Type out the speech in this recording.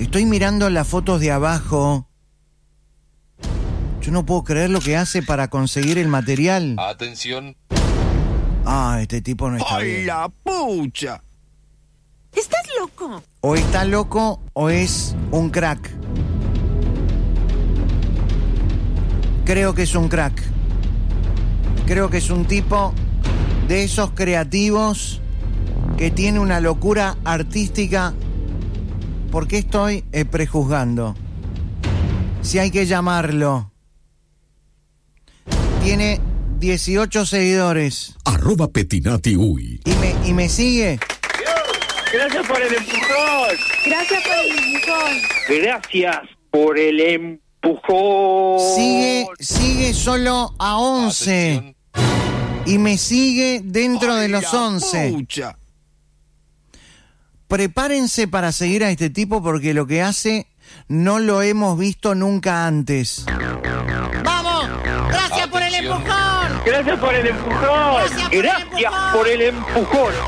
Estoy mirando las fotos de abajo. Yo no puedo creer lo que hace para conseguir el material. Atención. Ah, este tipo no está bien. ¡Ay, la pucha! ¿Estás loco? O está loco o es un crack. Creo que es un crack. Creo que es un tipo de esos creativos que tiene una locura artística. ¿Por qué estoy prejuzgando? Si hay que llamarlo. Tiene 18 seguidores. @Petinati Uy. ¿Y me sigue? Gracias por el empujón. Gracias por el empujón. Gracias por el empujón. Sigue solo a 11. Atención. Y me sigue dentro de ¡Ay, los la 11. pucha! Prepárense para seguir a este tipo porque lo que hace no lo hemos visto nunca antes. ¡Vamos! ¡Gracias por el Atención. empujón! Gracias por el empujón. Gracias por el Gracias empujón. por el empujón.